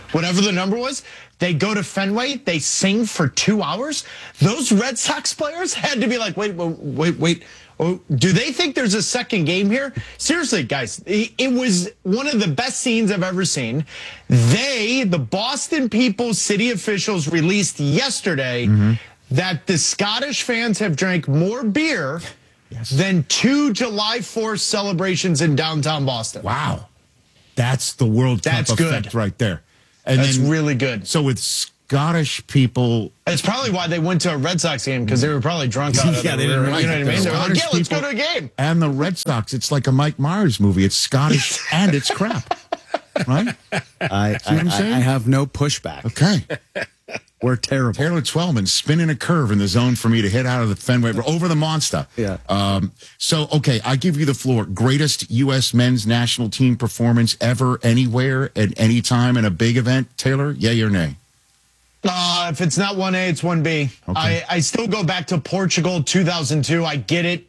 whatever the number was. They go to Fenway, they sing for 2 hours. Those Red Sox players had to be like, wait. Oh, do they think there's a second game here? Seriously, guys, it was one of the best scenes I've ever seen. The Boston people, city officials, released yesterday that the Scottish fans have drank more beer than 2 July 4th celebrations in downtown Boston. Wow. That's the World Cup effect right there. And that's really good. So with Scottish people, it's probably why they went to a Red Sox game, because they were probably drunk out of the rear. You know what I mean? They were like, yeah, let's go to a game. And the Red Sox, it's like a Mike Myers movie. It's Scottish and it's crap. Right? I have no pushback. Okay. We're terrible. Taylor Twellman spinning a curve in the zone for me to hit out of the Fenway over the monster. Yeah. Okay, I give you the floor. Greatest U.S. men's national team performance ever, anywhere, at any time in a big event. Taylor, yay or nay? If it's not 1A, it's 1B. Okay. I still go back to Portugal 2002. I get it.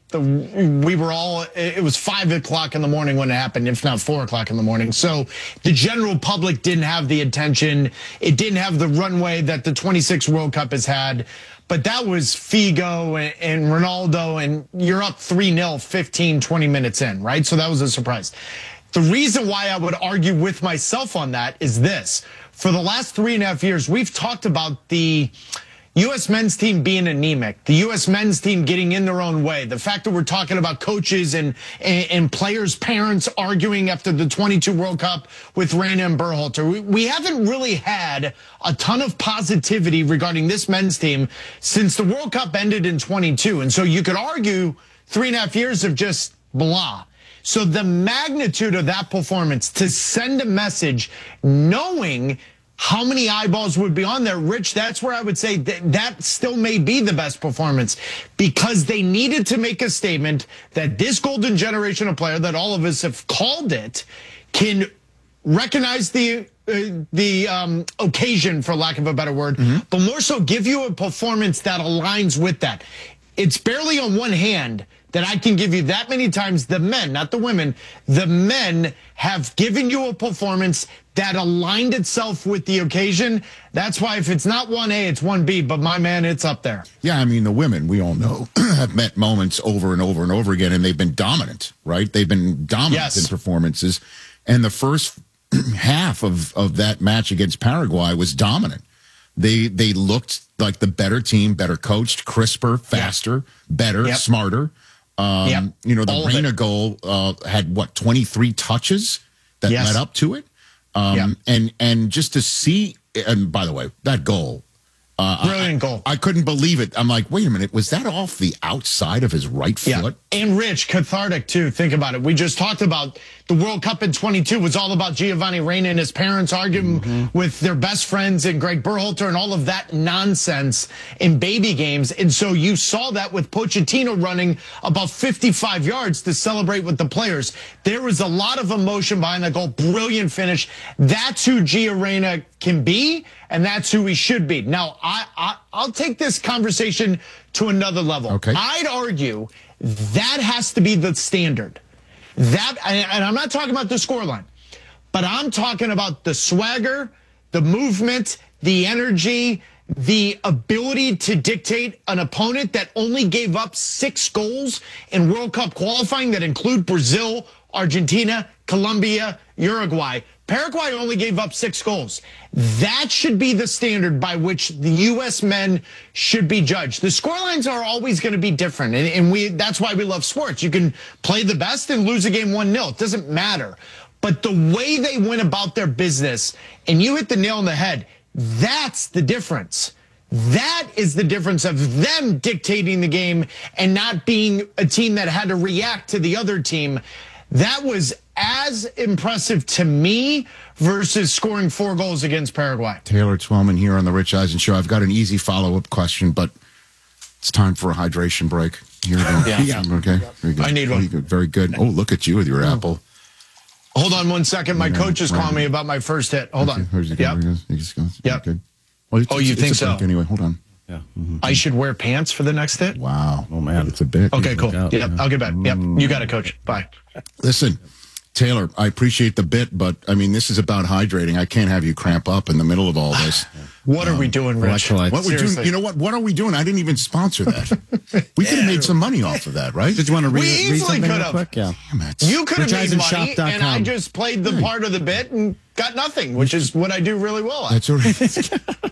It was 5 o'clock in the morning when it happened, if not 4 o'clock in the morning. So the general public didn't have the attention. It didn't have the runway that the 26 World Cup has had. But that was Figo and Ronaldo, and you're up 3-0 15, 20 minutes in, right? So that was a surprise. The reason why I would argue with myself on that is this. For the last 3.5 years, we've talked about the U.S. men's team being anemic, the U.S. men's team getting in their own way, the fact that we're talking about coaches and players' parents arguing after the 22 World Cup with Reyna and Berhalter. We haven't really had a ton of positivity regarding this men's team since the World Cup ended in 22. And so you could argue 3.5 years of just blah. So the magnitude of that performance, to send a message knowing how many eyeballs would be on there, Rich, that's where I would say that still may be the best performance, because they needed to make a statement that this golden generation of player that all of us have called it can recognize the occasion, for lack of a better word, but more so give you a performance that aligns with that. It's barely on one hand that I can give you that many times the men, not the women, the men have given you a performance that aligned itself with the occasion. That's why if it's not 1A, it's 1B, but my man, it's up there. Yeah, I mean, the women, we all know, have met moments over and over and over again, and they've been dominant, right? They've been dominant in performances. And the first half of that match against Paraguay was dominant. They looked like the better team, better coached, crisper, faster, better, smarter. The Reyna goal had 23 touches that led up to it. And just to see, and by the way, that goal, brilliant goal. I couldn't believe it. I'm like, wait a minute, was that off the outside of his right foot? And Rich, cathartic too. Think about it. We just talked about the World Cup in 22 was all about Giovanni Reyna and his parents arguing with their best friends and Greg Berhalter and all of that nonsense in baby games. And so you saw that with Pochettino running about 55 yards to celebrate with the players. There was a lot of emotion behind that goal. Brilliant finish. That's who Gio Reyna can be, and that's who he should be. Now, I'll take this conversation to another level. Okay. I'd argue that has to be the standard. That, and I'm not talking about the scoreline, but I'm talking about the swagger, the movement, the energy, the ability to dictate an opponent that only gave up 6 goals in World Cup qualifying that include Brazil, Argentina, Colombia, Uruguay. Paraguay only gave up 6 goals. That should be the standard by which the U.S. men should be judged. The scorelines are always going to be different, and that's why we love sports. You can play the best and lose a game 1-0. It doesn't matter. But the way they went about their business, and you hit the nail on the head, that's the difference. That is the difference of them dictating the game and not being a team that had to react to the other team. That was as impressive to me versus scoring 4 goals against Paraguay. Taylor Twellman here on the Rich Eisen Show. I've got an easy follow-up question, but it's time for a hydration break. Here we go. Okay. Very good. I need one. Very good. Oh, look at you with your apple. Hold on 1 second. My coach is calling me about my first hit. Hold on. Yep. Good. Well, you think so? Anyway, hold on. Yeah. I should wear pants for the next hit? Wow. Oh, man. It's a bit. Okay, cool. Yep, I'll get back. Yep, you got it, Coach. Bye. Listen, Taylor, I appreciate the bit, but I mean, this is about hydrating. I can't have you cramp up in the middle of all this. What are we doing, Rich? What we're doing, you know what? What are we doing? I didn't even sponsor that. We could have made some money off of that, right? Did you want to read? We easily could have. Yeah. You could have made money, and I just played the part of the bit and got nothing, which is what I do really well at. That's all right.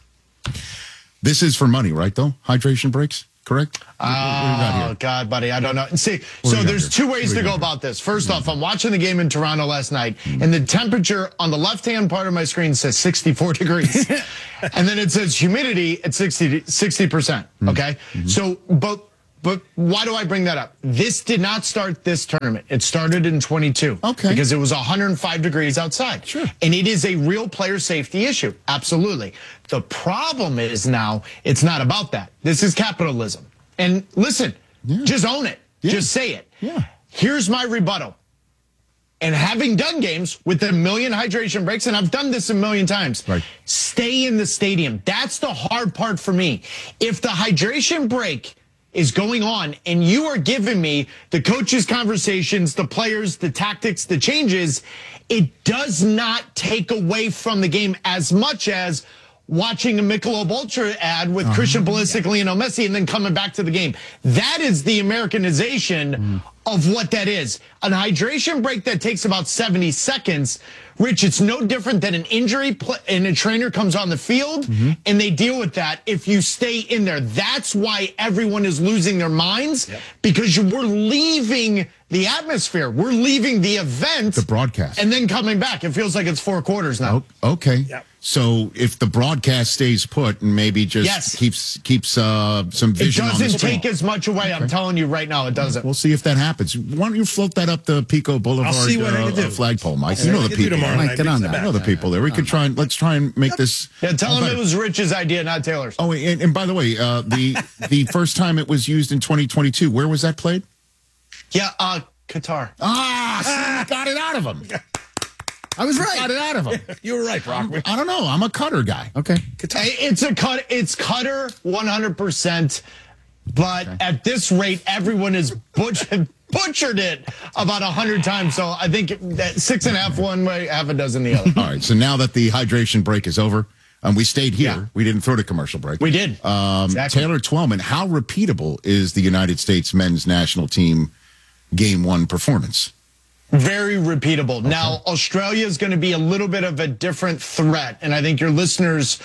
This is for money, right? Though hydration breaks. Correct? Oh, God, buddy. I don't know. See, so there's two ways to go about this. First off, I'm watching the game in Toronto last night, and the temperature on the left-hand part of my screen says 64 degrees. And then it says humidity at 60%. Okay? So, but why do I bring that up? This did not start this tournament. It started in 22. Okay. Because it was 105 degrees outside. Sure. And it is a real player safety issue. Absolutely. The problem is now it's not about that. This is capitalism. And listen, just own it. Just say it. Here's my rebuttal. And having done games with a million hydration breaks, and I've done this a million times, stay in the stadium. That's the hard part for me. If the hydration break is going on and you are giving me the coaches' conversations, the players, the tactics, the changes, it does not take away from the game as much as watching a Michelob Ultra ad with Christian Pulisic, Lionel Messi, and then coming back to the game. That is the Americanization of what that is. An hydration break that takes about 70 seconds, Rich, it's no different than an injury and a trainer comes on the field and they deal with that if you stay in there. That's why everyone is losing their minds because we're leaving the atmosphere. We're leaving the event. The broadcast. And then coming back. It feels like it's 4 quarters now. Okay. Yep. So if the broadcast stays put and maybe just keeps some vision on the screen. It doesn't take as much away. I'm telling you right now, it doesn't. We'll see if that happens. Why don't you float that up the Pico Boulevard flagpole, Mike? You know the people. Mike, get on that. I know the people there. We could try and let's try and make this. Yeah, tell him it was Rich's idea, not Taylor's. Oh, and by the way, the first time it was used in 2022, where was that played? Yeah, Qatar. Got it out of him. I was right. Got it out of him. You were right, Brock. I don't know. I'm a Cutter guy. Okay. It's Cutter 100%. But at this rate, everyone has butchered it about 100 times. So I think that 6.5 one way, half a dozen the other. All right. So now that the hydration break is over, we stayed here. Yeah. We didn't throw the commercial break. We did. Exactly. Taylor Twellman, how repeatable is the United States men's national team Game 1 performance? Very repeatable. Okay. Now, Australia is going to be a little bit of a different threat, and I think your listeners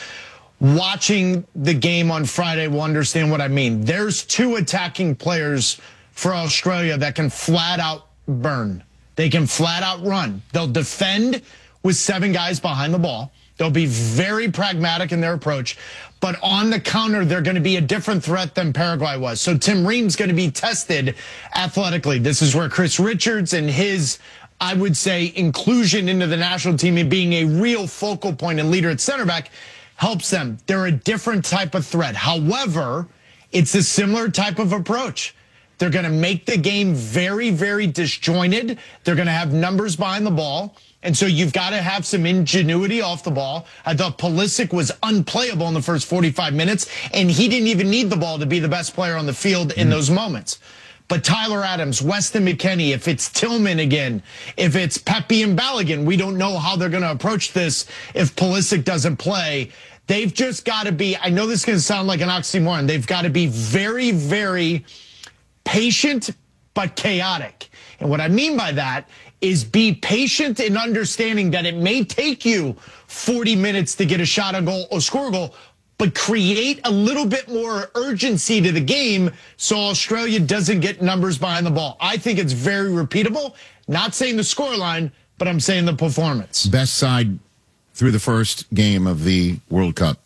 watching the game on Friday will understand what I mean. There's 2 attacking players for Australia that can flat out burn. They can flat out run. They'll defend with 7 guys behind the ball. They'll be very pragmatic in their approach. But on the counter, they're going to be a different threat than Paraguay was. So Tim Ream's going to be tested athletically. This is where Chris Richards and his, I would say, inclusion into the national team and being a real focal point and leader at center back helps them. They're a different type of threat. However, it's a similar type of approach. They're going to make the game very, very disjointed. They're going to have numbers behind the ball. And so you've got to have some ingenuity off the ball. I thought Pulisic was unplayable in the first 45 minutes, and he didn't even need the ball to be the best player on the field in those moments. But Tyler Adams, Weston McKennie, if it's Tillman again, if it's Pepe and Balogun, we don't know how they're going to approach this if Pulisic doesn't play. They've just got to be, I know this is going to sound like an oxymoron, they've got to be very, very patient but chaotic. And what I mean by that is be patient in understanding that it may take you 40 minutes to get a shot on goal or score a goal, but create a little bit more urgency to the game so Australia doesn't get numbers behind the ball. I think it's very repeatable. Not saying the scoreline, but I'm saying the performance. Best side through the first game of the World Cup.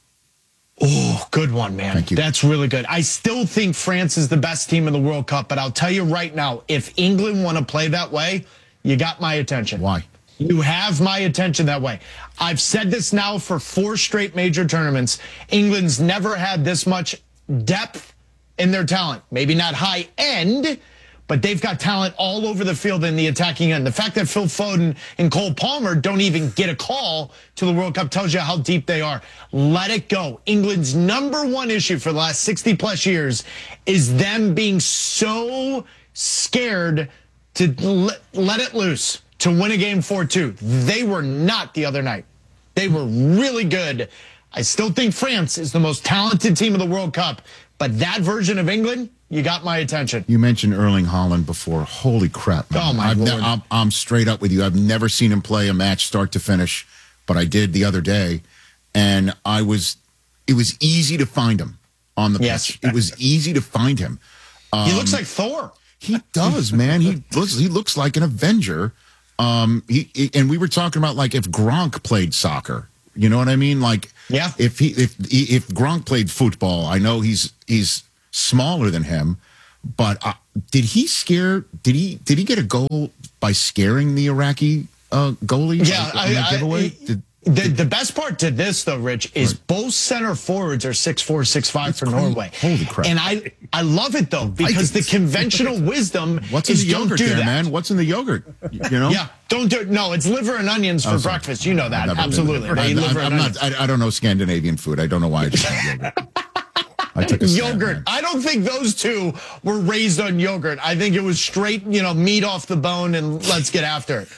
Oh, good one, man. Thank you. That's really good. I still think France is the best team in the World Cup, but I'll tell you right now, if England want to play that way, you got my attention. Why? You have my attention that way. I've said this now for 4 straight major tournaments. England's never had this much depth in their talent. Maybe not high end, but they've got talent all over the field in the attacking end. The fact that Phil Foden and Cole Palmer don't even get a call to the World Cup tells you how deep they are. Let it go. England's #1 issue for the last 60 plus years is them being so scared to let it loose, to win a game 4-2. They were not the other night. They were really good. I still think France is the most talented team of the World Cup, but that version of England, you got my attention. You mentioned Erling Haaland before. Holy crap, man. Oh, my Lord. I'm straight up with you. I've never seen him play a match start to finish, but I did the other day, and it was easy to find him on the pitch. It was easy to find him. He looks like Thor. He does, man. He looks like an Avenger. And we were talking about, like, if Gronk played soccer. You know what I mean? Like, if Gronk played football, I know he's smaller than him, but did he get a goal by scaring the Iraqi goalie? Yeah, the best part to this, though, Rich, is both center forwards are 6'4", 6'5" for Norway. Holy crap! And I love it though, because the conventional wisdom is don't do that, man. What's in the yogurt? You know? Yeah, don't do it. No, it's liver and onions for breakfast. You know that, absolutely. I don't know Scandinavian food. I don't know why I just have yogurt. I took a yogurt. I don't think those two were raised on yogurt. I think it was straight, meat off the bone and let's get after it.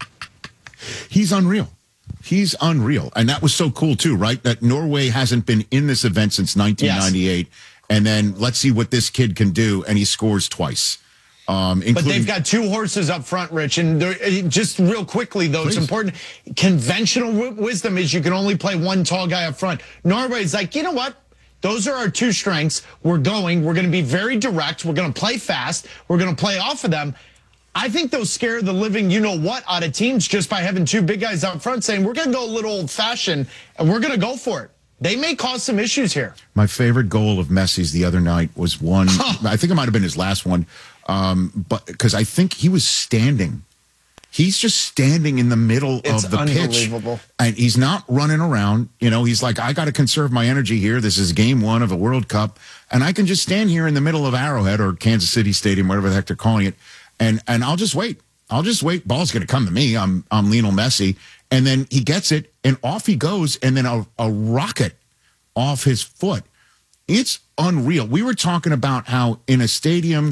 He's unreal. He's unreal. And that was so cool, too, right? That Norway hasn't been in this event since 1998. Yes. And then let's see what this kid can do. And he scores twice. But they've got two horses up front, Rich. And just real quickly, though, It's important. Conventional wisdom is you can only play one tall guy up front. Norway's like, you know what? Those are our two strengths. We're going to be very direct. We're going to play fast. We're going to play off of them. I think they'll scare the living you-know-what out of teams just by having two big guys out front saying, we're going to go a little old-fashioned, and we're going to go for it. They may cause some issues here. My favorite goal of Messi's the other night was one, I think it might have been his last one, but because I think he was standing. He's just standing in the middle of the pitch. And he's not running around. He's like, I got to conserve my energy here. This is game one of a World Cup, and I can just stand here in the middle of Arrowhead or Kansas City Stadium, whatever the heck they're calling it. And I'll just wait. Ball's going to come to me. I'm Lionel Messi. And then he gets it, and off he goes, and then a rocket off his foot. It's unreal. We were talking about how in a stadium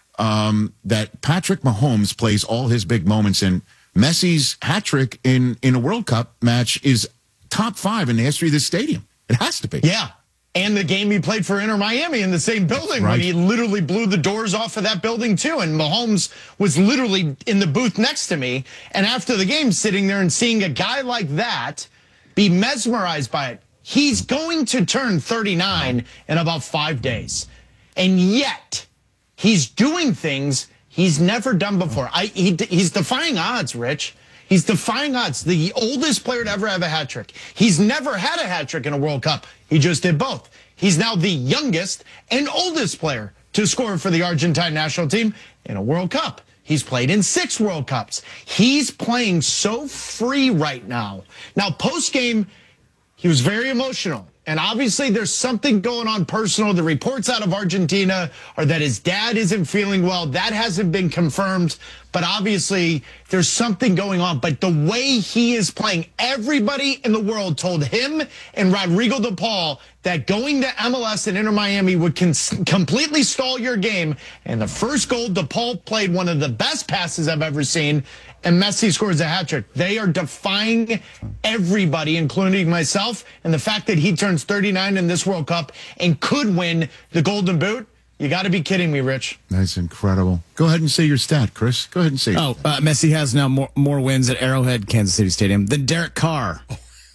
that Patrick Mahomes plays all his big moments in, Messi's hat trick in a World Cup match is top 5 in the history of this stadium. It has to be. Yeah. And the game he played for Inter Miami in the same building when he literally blew the doors off of that building too. And Mahomes was literally in the booth next to me. And after the game, sitting there and seeing a guy like that be mesmerized by it. He's going to turn 39 in about 5 days. And yet he's doing things he's never done before. He's defying odds, Rich. He's defying odds. The oldest player to ever have a hat trick. He's never had a hat trick in a World Cup. He just did both. He's now the youngest and oldest player to score for the Argentine national team in a World Cup. He's played in 6 World Cups. He's playing so free right now. Now, post-game, he was very emotional. And obviously there's something going on personal. The reports out of Argentina are that his dad isn't feeling well. That hasn't been confirmed. But obviously there's something going on. But the way he is playing, everybody in the world told him and Rodrigo de Paul that going to MLS and Inter Miami would completely stall your game. And the first goal, de Paul played one of the best passes I've ever seen. And Messi scores a hat trick. They are defying everybody, including myself. And the fact that he turns 39 in this World Cup and could win the Golden Boot, you got to be kidding me, Rich. That's incredible. Go ahead and say your stat, Chris. Go ahead and say it. Messi has now more wins at Arrowhead, Kansas City Stadium than Derek Carr.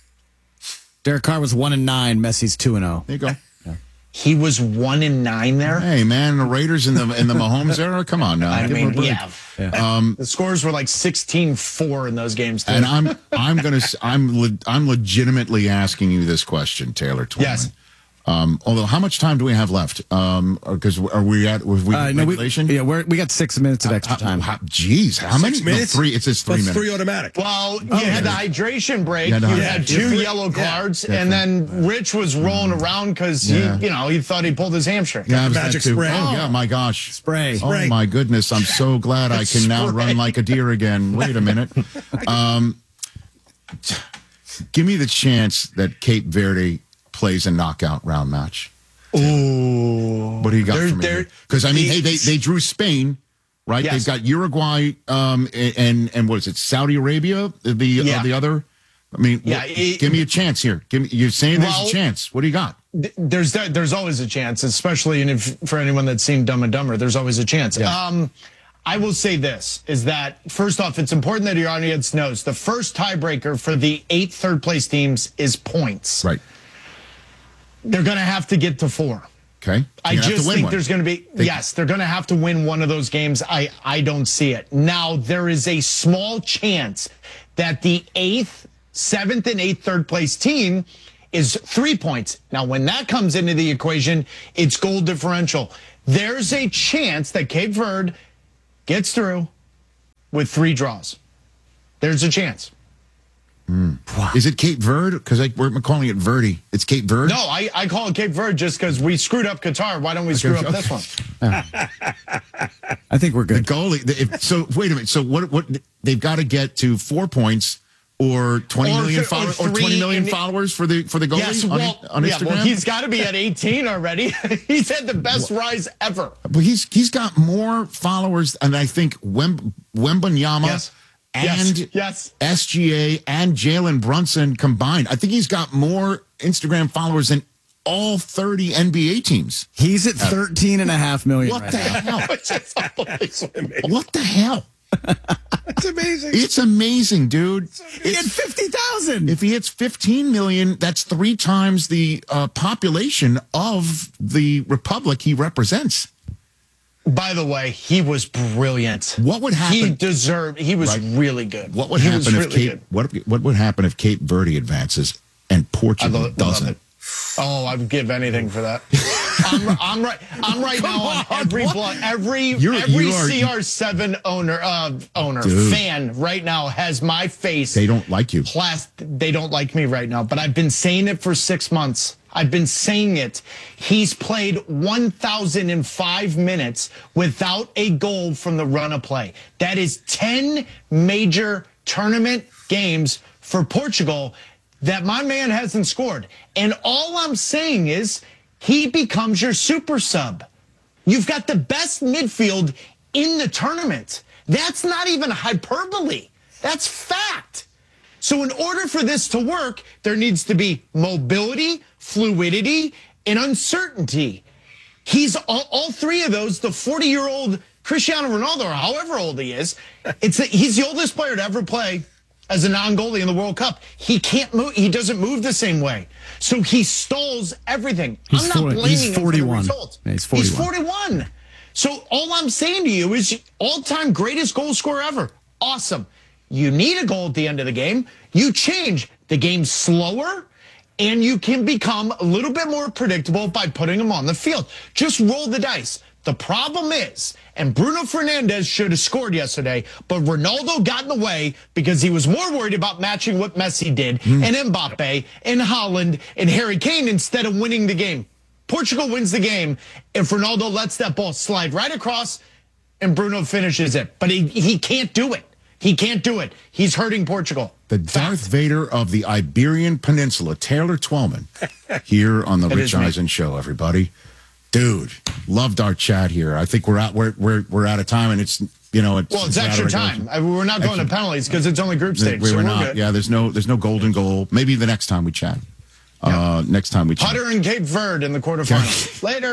Derek Carr was 1-9. Messi's 2-0. There you go. He was 1-9 there. Hey, man, the Raiders in the Mahomes era. Come on now. I mean, yeah. The scores were like 16-4 in those games too. And I'm legitimately asking you this question, Taylor Twellman. Yes. Although, how much time do we have left? Because are we at regulation? We got 6 minutes of extra time. Geez, how many? 6 minutes? No, 3. It says 3 minutes. 3 automatic. Well, you had the hydration break. You had 2 yellow cards, and then Rich was rolling around because he thought he pulled his hamstring. Yeah, magic spray. Oh yeah, my gosh, spray. Oh my goodness, I'm so glad I can now run like a deer again. Wait a minute. Give me the chance that Cape Verde plays a knockout round match. Ooh. What do you got for me? Because, I mean, hey, they drew Spain. right? Yes. They've got Uruguay and what is it, Saudi Arabia? The other. I mean, give me a chance here. You're saying there's a chance. What do you got? There's always a chance, especially for anyone that's seen Dumb and Dumber. There's always a chance. Yeah. I will say this, is that, first off, it's important that your audience knows the first tiebreaker for the 8 third-place teams is points. Right. They're going to have to get to 4. Okay. I just think there's going to be, they're going to have to win one of those games. I don't see it. Now, there is a small chance that the 7th and 8th third-place team is 3 points. Now, when that comes into the equation, it's goal differential. There's a chance that Cape Verde gets through with 3 draws. There's a chance. Wow. Is it Cape Verde? Because we're calling it Verde. It's Cape Verde? No, I call it Cape Verde just because we screwed up Qatar. Why don't we screw up this one? I think we're good. The goalie. So wait a minute. So what they've got to get to 4 points or 20 million followers or 20 million followers for the goalie on Instagram? Well, he's got to be at 18 already. He's had the best rise ever. But he's got more followers than I think Wembanyama and SGA and Jalen Brunson combined. I think he's got more Instagram followers than all 30 NBA teams. He's at 13.5 million. What the hell? What the hell? It's amazing. It's amazing, dude. He had 50,000. If he hits 15 million, that's 3 times the population of the republic he represents. By the way, he was brilliant. What would happen? He was really good. What would happen if what would happen if Cape Verde advances and Portugal doesn't? Oh, I would give anything for that. I'm right now on every CR7 fan right now has my face. They don't like you. They don't like me right now, but I've been saying it for 6 months. I've been saying it. He's played 1,005 minutes without a goal from the run of play. That is 10 major tournament games for Portugal that my man hasn't scored. And all I'm saying is he becomes your super sub. You've got the best midfield in the tournament. That's not even hyperbole. That's fact. So in order for this to work, there needs to be mobility, fluidity, and uncertainty. He's all 3 of those, the 40-year-old Cristiano Ronaldo, or however old he is, he's the oldest player to ever play as a non-goalie in the World Cup. He can't move. He doesn't move the same way. So he stalls everything. I'm not blaming him for the results. Yeah, he's 41. He's 41. So all I'm saying to you is all-time greatest goal scorer ever. Awesome. You need a goal at the end of the game. You change the game slower, and you can become a little bit more predictable by putting him on the field. Just roll the dice. The problem is, and Bruno Fernandes should have scored yesterday, but Ronaldo got in the way because he was more worried about matching what Messi did and Mbappe and Haaland and Harry Kane instead of winning the game. Portugal wins the game if Ronaldo lets that ball slide right across and Bruno finishes it. But he can't do it. He can't do it. He's hurting Portugal. The Darth Vader of the Iberian Peninsula, Taylor Twellman, here on the Rich Eisen Show, everybody. Dude, loved our chat here. I think we're out of time, and it's it's extra time. We're not going to penalties because it's only group stage. We're not. Good. Yeah, there's no golden goal. Maybe the next time we chat. Next time we chat. Hutter and Cape Verde in the quarterfinals. Later,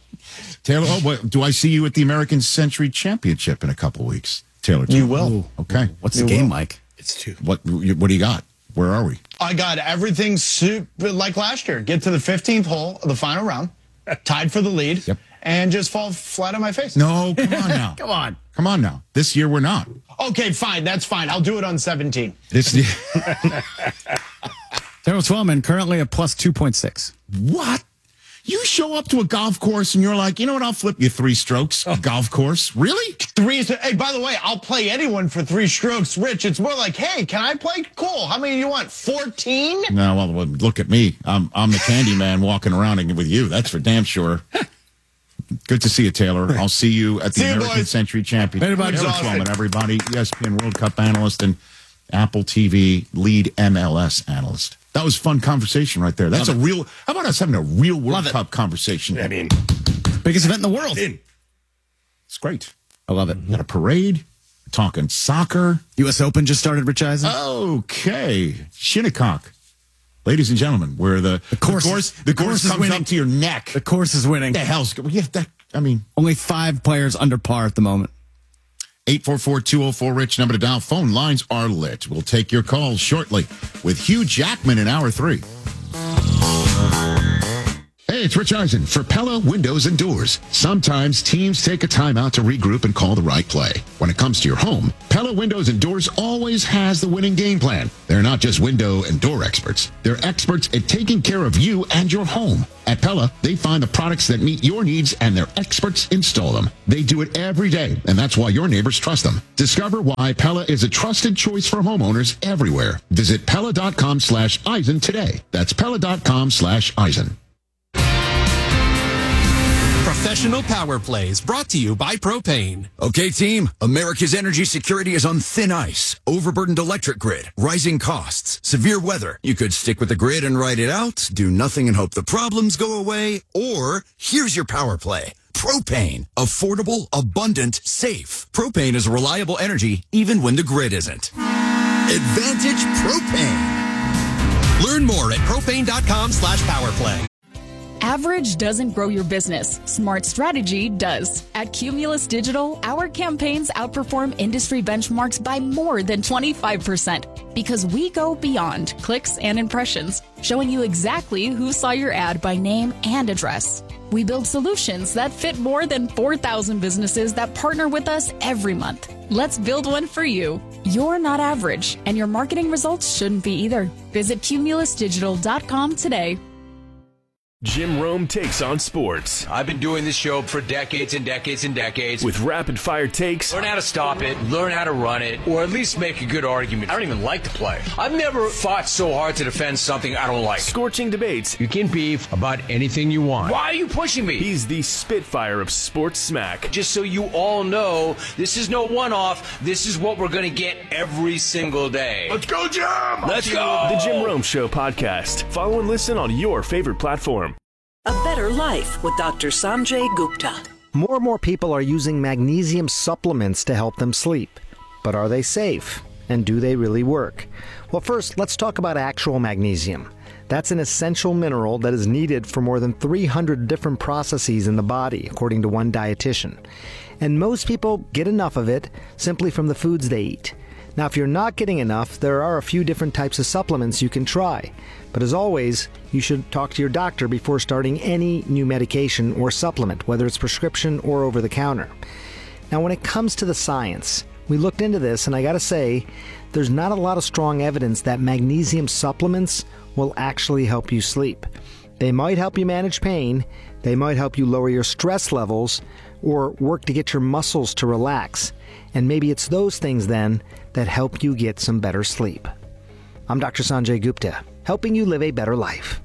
Taylor. Do I see you at the American Century Championship in a couple weeks, Taylor? You will. Ooh, okay. What's the game like? It's 2. What do you got? Where are we? I got everything super like last year. Get to the 15th hole of the final round. Tied for the lead, and just fall flat on my face. No, come on now. Come on now. This year we're not. Okay, fine. That's fine. I'll do it on 17. Taylor Twellman currently at plus 2.6. What? You show up to a golf course and you're like, you know what? I'll flip you 3 strokes. Golf course, really? 3. Hey, by the way, I'll play anyone for 3 strokes. Rich, it's more like, hey, can I play? Cool. How many do you want? 14? No, well, look at me. I'm the candy man walking around with you. That's for damn sure. Good to see you, Taylor. I'll see you at the American Century Championship. Taylor Twellman, everybody. ESPN World Cup analyst and Apple TV lead MLS analyst. That was a fun conversation right there. That's how about us having a real World Cup conversation? I mean, biggest event in the world. It's great. I love it. You got a parade. We're talking soccer. U.S. Open just started, Rich Eisen. Okay. Shinnecock. Ladies and gentlemen, where the course comes winning. up to your neck. The course is winning. What the hell's only 5 players under par at the moment. 844-204-RICH, number to dial. Phone lines are lit. We'll take your calls shortly with Hugh Jackman in hour 3. Hey, it's Rich Eisen for Pella Windows and Doors. Sometimes teams take a timeout to regroup and call the right play. When it comes to your home, Pella Windows and Doors always has the winning game plan. They're not just window and door experts. They're experts at taking care of you and your home. At Pella, they find the products that meet your needs and their experts install them. They do it every day, and that's why your neighbors trust them. Discover why Pella is a trusted choice for homeowners everywhere. Visit Pella.com/Eisen today. That's Pella.com/Eisen. Professional Power Plays brought to you by Propane. Okay, team, America's energy security is on thin ice. Overburdened electric grid, rising costs, severe weather. You could stick with the grid and ride it out, do nothing and hope the problems go away, or here's your power play. Propane. Affordable, abundant, safe. Propane is reliable energy even when the grid isn't. Advantage Propane. Learn more at propane.com/powerplay. Average doesn't grow your business. Smart strategy does. At Cumulus Digital, our campaigns outperform industry benchmarks by more than 25% because we go beyond clicks and impressions, showing you exactly who saw your ad by name and address. We build solutions that fit more than 4,000 businesses that partner with us every month. Let's build one for you. You're not average, and your marketing results shouldn't be either. Visit cumulusdigital.com today. Jim Rome takes on sports. I've been doing this show for decades and decades and decades. With rapid-fire takes. Learn how to stop it, learn how to run it, or at least make a good argument. I don't even like the play. I've never fought so hard to defend something I don't like. Scorching debates. You can beef about anything you want. Why are you pushing me? He's the Spitfire of sports smack. Just so you all know, this is no one-off. This is what we're going to get every single day. Let's go, Jim! Let's go! The Jim Rome Show podcast. Follow and listen on your favorite platform. A Better Life with Dr. Sanjay Gupta. More and more people are using magnesium supplements to help them sleep. But are they safe? And do they really work? Well, first, let's talk about actual magnesium. That's an essential mineral that is needed for more than 300 different processes in the body, according to one dietitian. And most people get enough of it simply from the foods they eat. Now, if you're not getting enough, there are a few different types of supplements you can try. But as always, you should talk to your doctor before starting any new medication or supplement, whether it's prescription or over the counter. Now, when it comes to the science, we looked into this, and I gotta say, there's not a lot of strong evidence that magnesium supplements will actually help you sleep. They might help you manage pain, they might help you lower your stress levels, or work to get your muscles to relax. And maybe it's those things then that help you get some better sleep. I'm Dr. Sanjay Gupta, helping you live a better life.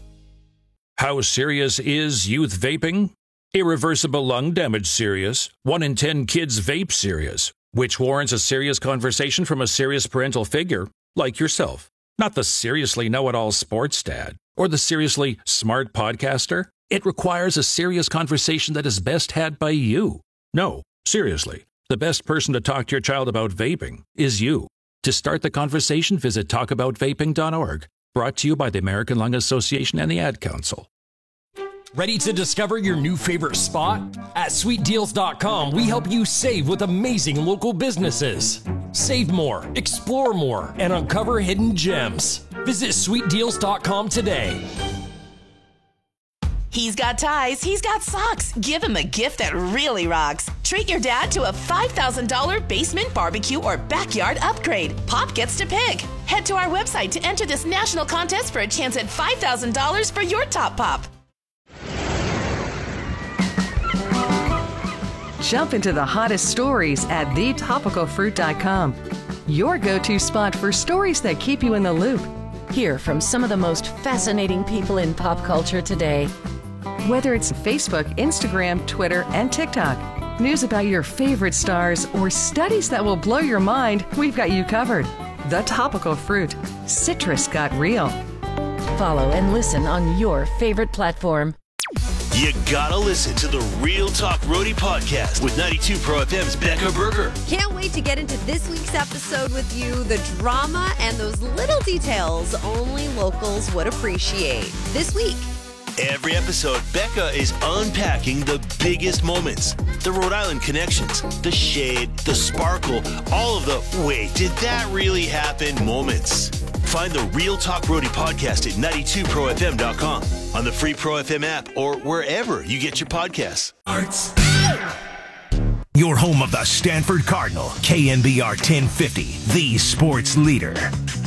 How serious is youth vaping? Irreversible lung damage serious. 1 in 10 kids vape serious, which warrants a serious conversation from a serious parental figure like yourself. Not the seriously know-it-all sports dad or the seriously smart podcaster. It requires a serious conversation that is best had by you. No, seriously, the best person to talk to your child about vaping is you. To start the conversation, visit talkaboutvaping.org. Brought to you by the American Lung Association and the Ad Council. Ready to discover your new favorite spot? At sweetdeals.com, we help you save with amazing local businesses. Save more, explore more, and uncover hidden gems. Visit sweetdeals.com today. He's got ties, he's got socks. Give him a gift that really rocks. Treat your dad to a $5,000 basement barbecue or backyard upgrade. Pop gets to pick. Head to our website to enter this national contest for a chance at $5,000 for your top pop. Jump into the hottest stories at thetopicalfruit.com. Your go-to spot for stories that keep you in the loop. Hear from some of the most fascinating people in pop culture today. Whether it's Facebook, Instagram, Twitter, and TikTok, news about your favorite stars, or studies that will blow your mind, we've got you covered. The Topical Fruit. Citrus got real. Follow and listen on your favorite platform. You gotta listen to the Real Talk Roadie podcast with 92 Pro FM's Becca Berger. Can't wait to get into this week's episode with you. The drama and those little details only locals would appreciate. This week. Every episode, Becca is unpacking the biggest moments. The Rhode Island connections, the shade, the sparkle, all of the wait, did that really happen moments. Find the Real Talk Roadie podcast at 92profm.com, on the free Pro FM app, or wherever you get your podcasts. Arts. Your home of the Stanford Cardinal, KNBR 1050, the sports leader.